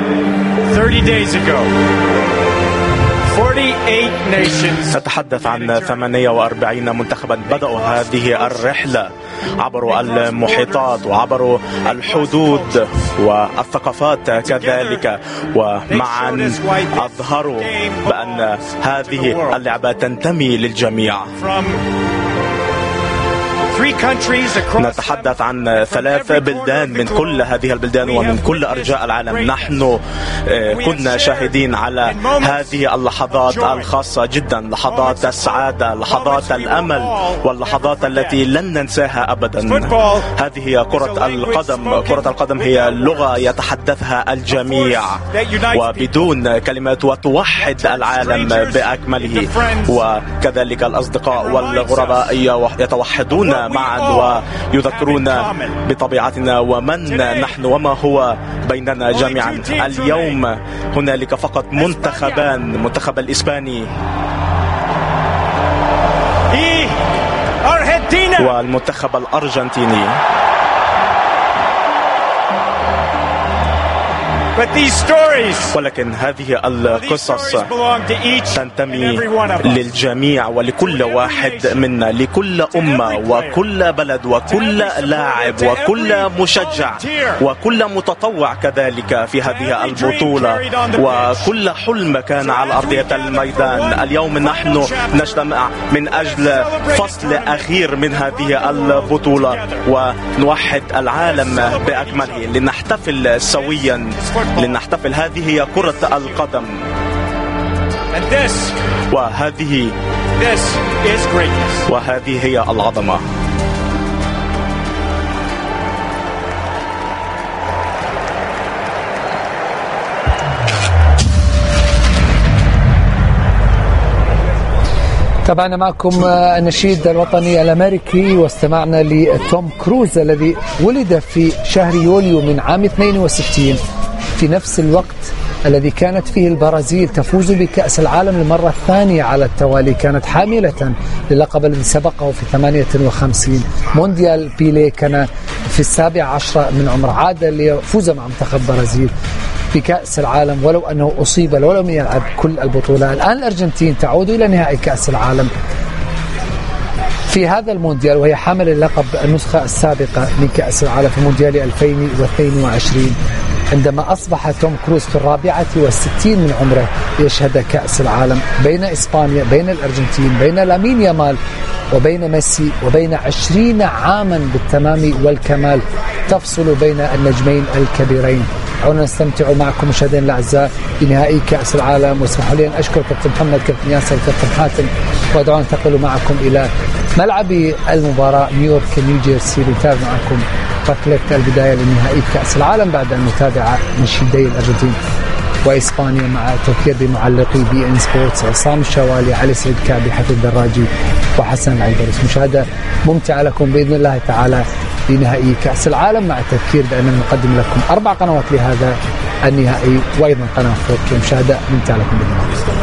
30 days ago, 48 nations. نتحدث عن 48 منتخبا بدأوا هذه الرحلة، عبروا المحيطات وعبروا الحدود والثقافات كذلك، ومعا أظهروا بأن هذه اللعبة تنتمي للجميع. نتحدث عن 3 بلدان، من كل هذه البلدان ومن كل أرجاء العالم. نحن كنا شاهدين على هذه اللحظات الخاصة جدا، لحظات السعادة، لحظات الأمل، واللحظات التي لن ننساها أبدا. هذه هي كرة القدم. كرة القدم هي لغة يتحدثها الجميع وبدون كلمات، وتوحد العالم بأكمله، وكذلك الأصدقاء والغرباء يتوحدون معا ويذكرون بطبيعتنا ومن نحن وما هو بيننا جميعا. اليوم هنالك فقط منتخبان، المنتخب الإسباني والمنتخب الأرجنتيني. ولكن هذه القصص تنتمي للجميع ولكل واحد منا، لكل أمة وكل بلد وكل لاعب وكل مشجع وكل متطوع كذلك في هذه البطولة، وكل حلم كان على أرضية الميدان. اليوم نحن نجتمع من أجل فصل أخير من هذه البطولة ونوحد العالم بأكمله، لنحتفل سويا، لنحتفل. هذه هي كرة القدم، وهذه هي العظمة. تابعنا معكم النشيد الوطني الأمريكي، واستمعنا لتوم كروز الذي ولد في شهر يوليو من عام 62 في نفس الوقت الذي كانت فيه البرازيل تفوز بكأس العالم للمرة الثانية على التوالي. كانت حاملة للقب الذي سبقه في 58. مونديال بيليه كان في 17 من عمره، عاد ليفوز مع منتخب البرازيل بكأس العالم ولو أنه أصيب، ولو لم يلعب كل البطولة. الآن الأرجنتين تعود إلى نهائي كأس العالم في هذا المونديال، وهي حامل اللقب النسخة السابقة من كأس العالم في مونديال 2022، عندما أصبح توم كروز في 64 من عمره يشهد كأس العالم بين إسبانيا، بين الأرجنتين، بين لامين يامال وبين ميسي، وبين 20 عاما بالتمام والكمال تفصل بين النجمين الكبيرين. دعونا نستمتع معكم مشاهدينا الأعزاء بنهائي كأس العالم، واسمحوا لي أن أشكر كابتن محمد، كابتن ياسر، كابتن حاتم، ودعونا ننتقل معكم إلى ملعب المباراة نيويورك نيوجيرسي لنتابع معكم ركلة البداية لنهائي كأس العالم بعد أن نتابع نشيدي الأرجنتين وإسبانيا مع توفير بمعلقي بي إن سبورتس عصام الشوالي، علي سعيد كعبي، حفيظ الدراجي، وحسن العيدرس. مشاهدة ممتعة لكم بإذن الله تعالى لنهائي كأس العالم، مع التذكير بأننا نقدم لكم 4 قنوات لهذا النهائي وأيضا قناة فوق. مشاهدة ممتعة لكم بإذن الله.